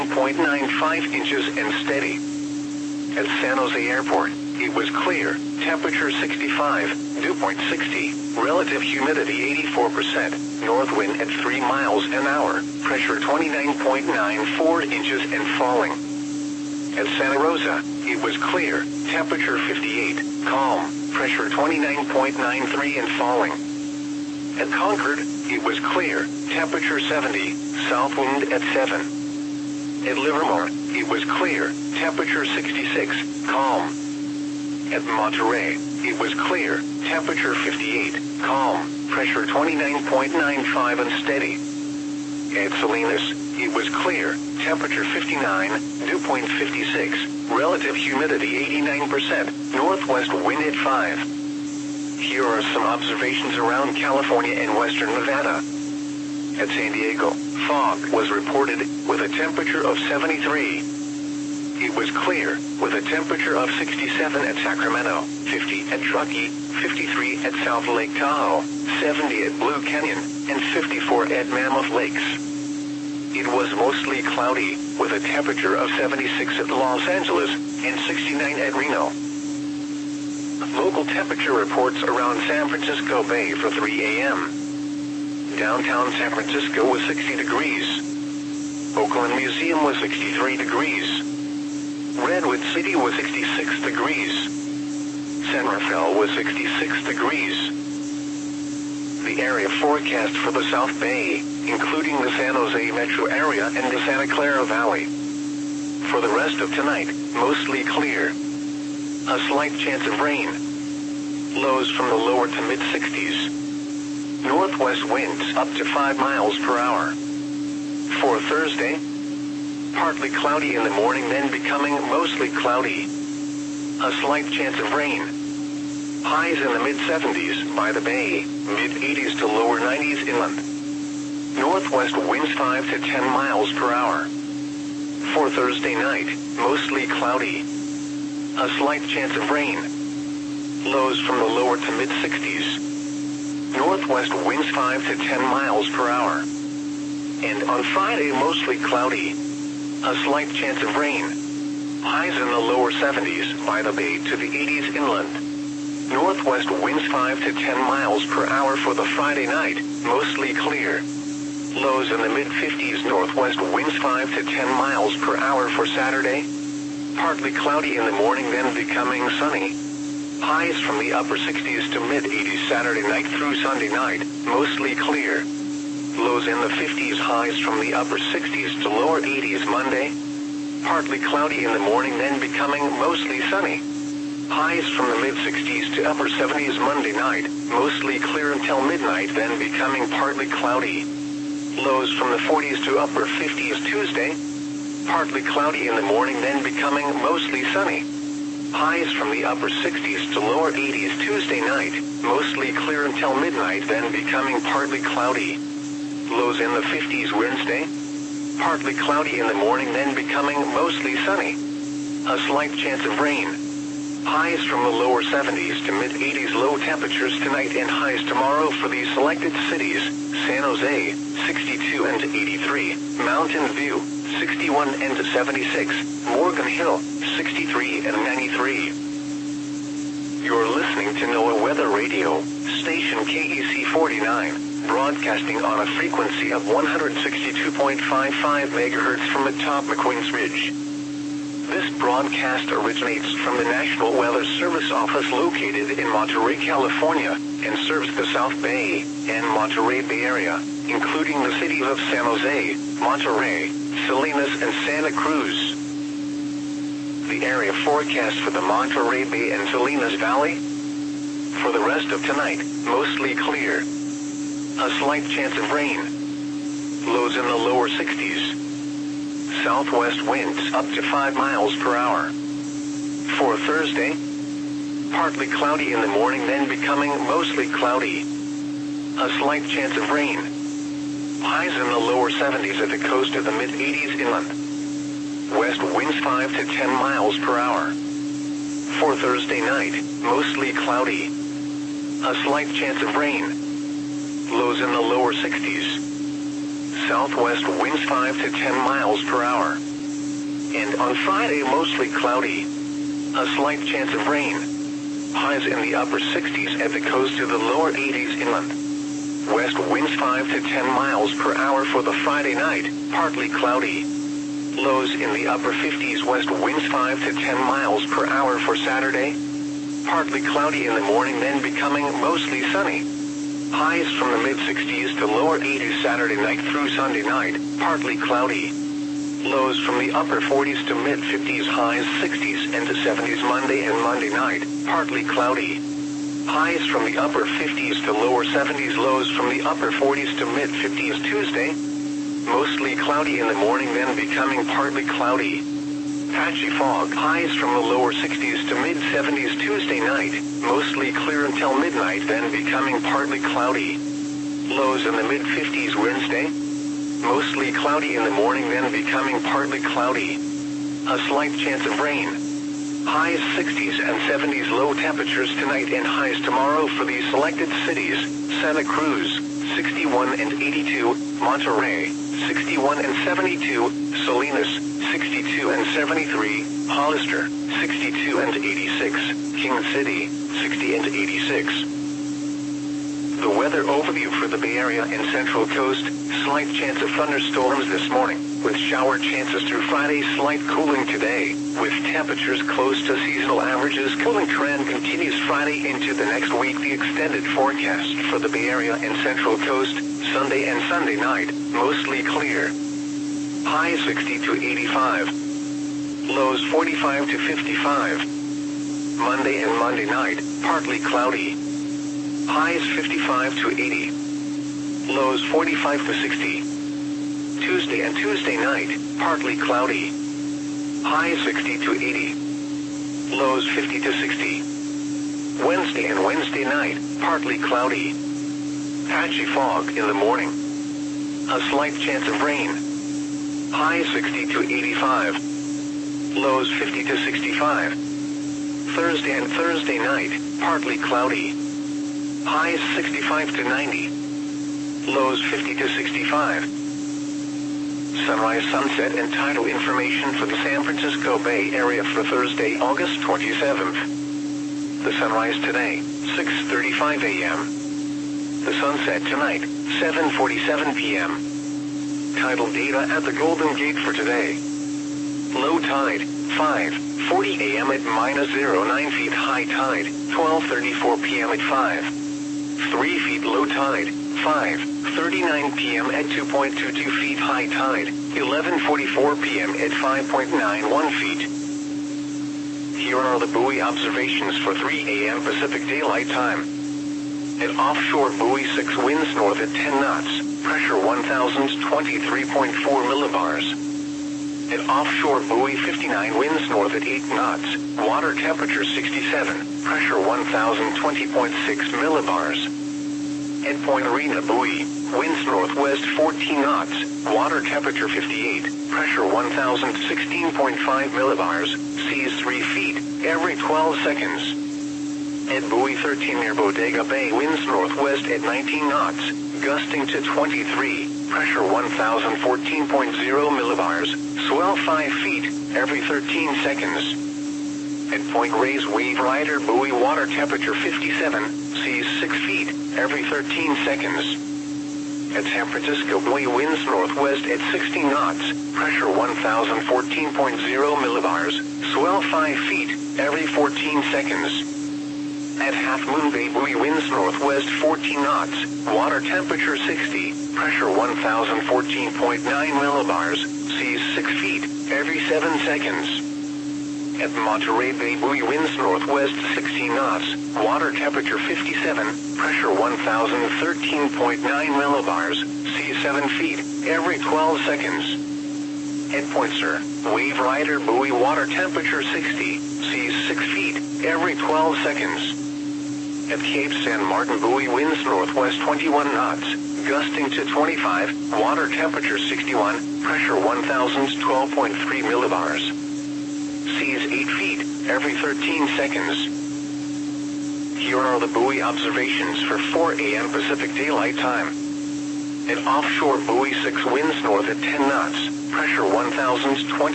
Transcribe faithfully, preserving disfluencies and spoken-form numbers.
point nine five inches and steady. At San Jose Airport, it was clear, temperature sixty-five, dew point sixty, relative humidity eighty-four percent, north wind at three miles an hour, pressure twenty-nine point nine four inches and falling. At Santa Rosa, it was clear, temperature fifty-eight, calm, pressure twenty-nine point nine three and falling. At Concord, it was clear, temperature seventy, south wind at seven. At Livermore, it was clear, temperature sixty-six, calm. At Monterey, it was clear, temperature fifty-eight, calm, pressure twenty-nine point nine five and steady. At Salinas, it was clear, temperature fifty-nine, dew point fifty-six, relative humidity eighty-nine percent, northwest wind at five. Here are some observations around California and western Nevada. At San Diego, fog was reported, with a temperature of seventy-three. It was clear, with a temperature of sixty-seven at Sacramento, fifty at Truckee, fifty-three at South Lake Tahoe, seventy at Blue Canyon, and fifty-four at Mammoth Lakes. It was mostly cloudy, with a temperature of seventy-six at Los Angeles, and sixty-nine at Reno. Local temperature reports around San Francisco Bay for three A M Downtown San Francisco was sixty degrees. Oakland Museum was sixty-three degrees. Redwood City was sixty-six degrees. San Rafael was sixty-six degrees. The area forecast for the South Bay, including the San Jose metro area and the Santa Clara Valley. For the rest of tonight, mostly clear. A slight chance of rain. Lows from the lower to mid-sixties. Northwest winds up to five miles per hour. For Thursday, partly cloudy in the morning, then becoming mostly cloudy. A slight chance of rain. Highs in the mid-seventies by the bay, mid-eighties to lower nineties inland. Northwest winds five to ten miles per hour. For Thursday night, mostly cloudy. A slight chance of rain. Lows from the lower to mid-sixties. Northwest winds five to ten miles per hour. And on Friday, mostly cloudy. A slight chance of rain. Highs in the lower seventies by the bay to the eighties inland. Northwest winds five to ten miles per hour for the Friday night, mostly clear. Lows in the mid-fifties. Northwest winds five to ten miles per hour for Saturday. Partly cloudy in the morning, then becoming sunny. Highs from the upper sixties to mid-eighties Saturday night through Sunday night, mostly clear. Lows in the fifties, highs from the upper sixties to lower eighties Monday. Partly cloudy in the morning, then becoming mostly sunny. Highs from the mid-sixties to upper seventies Monday night, mostly clear until midnight, then becoming partly cloudy. Lows from the forties to upper fifties Tuesday. Partly cloudy in the morning, then becoming mostly sunny. Highs from the upper sixties to lower eighties Tuesday night, mostly clear until midnight, then becoming partly cloudy. Lows in the fifties Wednesday. Partly cloudy in the morning, then becoming mostly sunny. A slight chance of rain. Highs from the lower seventies to mid-eighties. Low temperatures tonight and highs tomorrow for these selected cities: San Jose, sixty-two and eighty-three, Mountain View, sixty-one and seventy-six, Morgan Hill, sixty-three and ninety-three. You're listening to NOAA Weather Radio, station K E C forty-nine, broadcasting on a frequency of one hundred sixty-two point five five megahertz from atop McQueen's Ridge. This broadcast originates from the National Weather Service office located in Monterey, California, and serves the South Bay and Monterey Bay Area, including the cities of San Jose, Monterey, Salinas, and Santa Cruz. The area forecast for the Monterey Bay and Salinas Valley. For the rest of tonight, mostly clear. A slight chance of rain. Lows in the lower sixties. Southwest winds up to five miles per hour. For Thursday, partly cloudy in the morning, then becoming mostly cloudy. A slight chance of rain. Highs in the lower seventies at the coast of the mid-eighties inland. West winds five to ten miles per hour. For Thursday night, mostly cloudy. A slight chance of rain. Lows in the lower sixties. Southwest winds five to ten miles per hour. and on Friday mostly cloudy. A slight chance of rain. Highs in the upper sixties at the coast to the lower eighties inland. West winds five to ten miles per hour for the Friday night, partly cloudy. Lows in the upper fifties, west winds five to ten miles per hour for Saturday. Partly cloudy in the morning, then becoming mostly sunny. Highs from the mid sixties to lower eighties Saturday night through Sunday night, partly cloudy. Lows from the upper forties to mid fifties, highs sixties and to seventies Monday and Monday night, partly cloudy. Highs from the upper fifties to lower seventies, lows from the upper forties to mid fifties Tuesday. Mostly cloudy in the morning, then becoming partly cloudy. Patchy fog, highs from the lower sixties to mid seventies Tuesday night, mostly clear until midnight, then becoming partly cloudy. Lows in the mid fifties Wednesday. Mostly cloudy in the morning, then becoming partly cloudy. A slight chance of rain. Highs sixties and seventies, low temperatures tonight and highs tomorrow for these selected cities: Santa Cruz, sixty-one and eighty-two, Monterey, sixty-one and seventy-two, Salinas, sixty-two and seventy-three, Hollister, sixty-two and eighty-six, King City, sixty and eighty-six. The weather overview for the Bay Area and Central Coast: slight chance of thunderstorms this morning, with shower chances through Friday. Slight cooling today, with temperatures close to seasonal averages. Cooling trend continues Friday into the next week. The extended forecast for the Bay Area and Central Coast: Sunday and Sunday night, mostly clear. High sixty to eighty-five. Lows forty-five to fifty-five. Monday and Monday night, partly cloudy. Highs fifty-five to eighty. Lows forty-five to sixty. Tuesday and Tuesday night, partly cloudy. Highs sixty to eighty. Lows fifty to sixty. Wednesday and Wednesday night, partly cloudy. Patchy fog in the morning. A slight chance of rain. Highs sixty to eighty-five. Lows fifty to sixty-five. Thursday and Thursday night, partly cloudy. Highs sixty-five to ninety. Lows fifty to sixty-five. Sunrise, sunset, and tidal information for the San Francisco Bay Area for Thursday, August twenty-seventh. The sunrise today, six thirty-five a m The sunset tonight, seven forty-seven p m Tidal data at the Golden Gate for today. Low tide, five forty a m at minus zero point nine feet. High tide, twelve thirty-four p m at five three feet. Low tide, five thirty-nine p m at two point two two feet. High tide, eleven forty-four p m at five point nine one feet. Here are the buoy observations for three a m Pacific Daylight Time. At offshore buoy six, winds north at ten knots, pressure one thousand twenty-three point four millibars. At offshore buoy fifty-nine, winds north at eight knots, water temperature sixty-seven, pressure one thousand twenty point six millibars. At Point Arena buoy, winds northwest fourteen knots, water temperature fifty-eight, pressure one thousand sixteen point five millibars, seas three feet, every twelve seconds. At buoy thirteen near Bodega Bay, winds northwest at nineteen knots, gusting to twenty-three, pressure one thousand fourteen point zero millibars, swell five feet, every thirteen seconds. At Point Reyes Wave Rider buoy, water temperature fifty-seven, seas six feet, every thirteen seconds. At San Francisco buoy, winds northwest at sixteen knots, pressure one thousand fourteen point zero millibars, swell five feet, every fourteen seconds. At Half Moon Bay buoy, winds northwest fourteen knots, water temperature sixty, pressure one thousand fourteen point nine millibars, seas six feet, every seven seconds. At Monterey Bay buoy, winds northwest sixteen knots, water temperature fifty-seven, pressure one thousand thirteen point nine millibars, seas seven feet, every twelve seconds. At Point Sur, Wave Rider buoy, water temperature sixty, seas six feet, every twelve seconds. At Cape San Martin buoy, winds northwest twenty-one knots, gusting to twenty-five, water temperature sixty-one, pressure one thousand twelve point three millibars. Seas eight feet, every thirteen seconds. Here are the buoy observations for four a m Pacific Daylight Time. At offshore buoy six, winds north at ten knots, pressure one thousand twenty